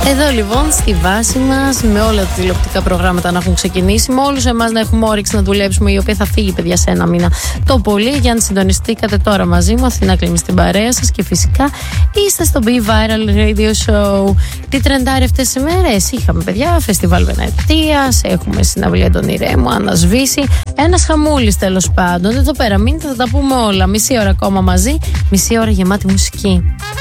Εδώ λοιπόν στη βάση μας, με όλα τα τηλεοπτικά προγράμματα να έχουν ξεκινήσει, με όλους εμάς να έχουμε όρεξη να δουλέψουμε, η οποία θα φύγει, παιδιά, σε ένα μήνα το πολύ. Για αν συντονιστήκατε τώρα μαζί μου, Αθηνά Κλίμη στην παρέα σας, και φυσικά είστε στο Be Viral Radio Show. Τι τρεντάρει αυτές τις ημέρες? Είχαμε, παιδιά, φεστιβάλ Βενετίας, έχουμε συναυλία των Ηρέμου, ανασβήσει. Ένας χαμούλης, τέλος πάντων. Εδώ πέρα μείνετε, θα τα πούμε όλα. Μισή ώρα ακόμα μαζί, μισή ώρα γεμάτη μουσική.